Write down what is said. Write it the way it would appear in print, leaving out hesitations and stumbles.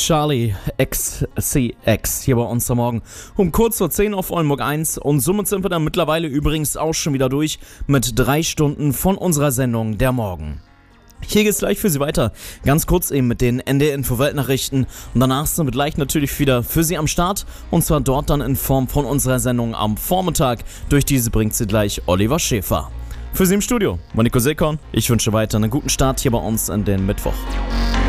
Charlie XCX hier bei uns am Morgen um kurz vor 10 auf Oldenburg 1 und somit sind wir dann mittlerweile übrigens auch schon wieder durch mit 3 Stunden von unserer Sendung Der Morgen. Hier geht's gleich für Sie weiter, ganz kurz eben mit den NDR-Info-Weltnachrichten und danach sind wir gleich natürlich wieder für Sie am Start und zwar dort dann in Form von unserer Sendung am Vormittag. Durch diese bringt Sie gleich Oliver Schäfer. Für Sie im Studio, Nico Seekorn, ich wünsche weiter einen guten Start hier bei uns in den Mittwoch.